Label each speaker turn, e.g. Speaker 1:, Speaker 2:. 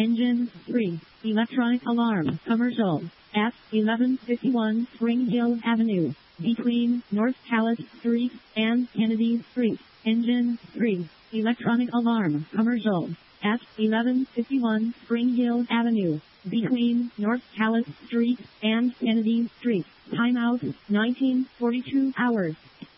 Speaker 1: Engine 3. Electronic alarm. Commercial. At 1151 Spring Hill Avenue. Between North Calais Street and Kennedy Street. Engine 3. Electronic alarm. Commercial. At 1151 Spring Hill Avenue. Between North Calais Street and Kennedy Street. Timeout 1942 hours.